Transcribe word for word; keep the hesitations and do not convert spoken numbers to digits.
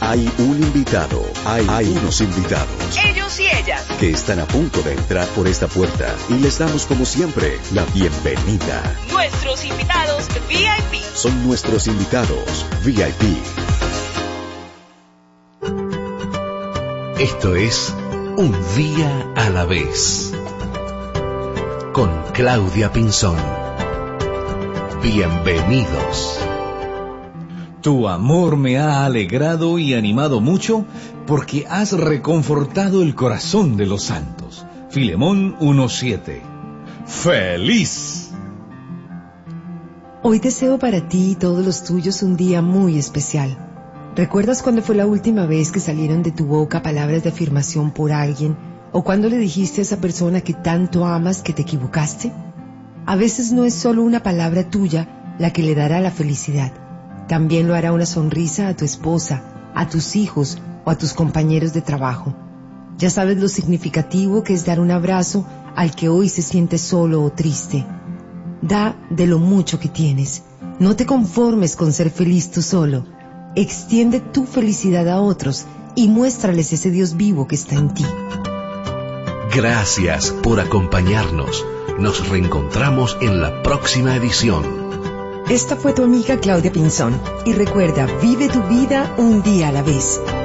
Hay un invitado, hay, hay unos invitados. Ellos y ellas. Que están a punto de entrar por esta puerta y les damos como siempre la bienvenida. Nuestros invitados V I P. Son nuestros invitados V I P. Esto es Un Día a la Vez. Con Claudia Pinzón. Bienvenidos. Tu amor me ha alegrado y animado mucho porque has reconfortado el corazón de los santos. Filemón uno siete. ¡Feliz! Hoy deseo para ti y todos los tuyos un día muy especial. ¿Recuerdas cuándo fue la última vez que salieron de tu boca palabras de afirmación por alguien? ¿O cuándo le dijiste a esa persona que tanto amas que te equivocaste? A veces no es solo una palabra tuya la que le dará la felicidad. También lo hará una sonrisa a tu esposa, a tus hijos o a tus compañeros de trabajo. Ya sabes lo significativo que es dar un abrazo al que hoy se siente solo o triste. Da de lo mucho que tienes. No te conformes con ser feliz tú solo. Extiende tu felicidad a otros y muéstrales ese Dios vivo que está en ti. Gracias por acompañarnos. Nos reencontramos en la próxima edición. Esta fue tu amiga Claudia Pinzón. Y recuerda, vive tu vida un día a la vez.